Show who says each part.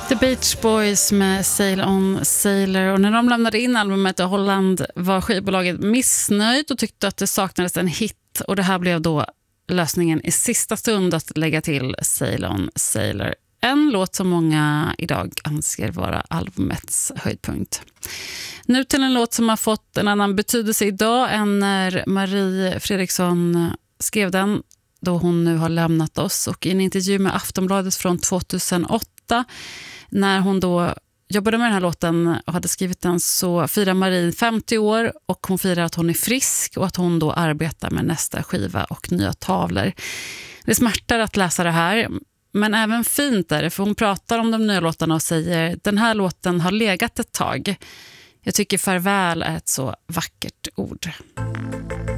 Speaker 1: The Beach Boys med Sail On Sailor, och när de lämnade in albumet i Holland var skivbolaget missnöjd och tyckte att det saknades en hit, och det här blev då lösningen i sista stund att lägga till Sail On Sailor. En låt som många idag anser vara albumets höjdpunkt. Nu till en låt som har fått en annan betydelse idag än när Marie Fredriksson skrev den, då hon nu har lämnat oss. Och i en intervju med Aftonbladet från 2008, när hon då jobbade med den här låten och hade skrivit den, så firar Marie 50 år och hon firar att hon är frisk och att hon då arbetar med nästa skiva och nya tavlor. Det smärtar att läsa det här, men även fint är det, för hon pratar om de nya låtarna och säger: den här låten har legat ett tag. Jag tycker farväl är ett så vackert ord.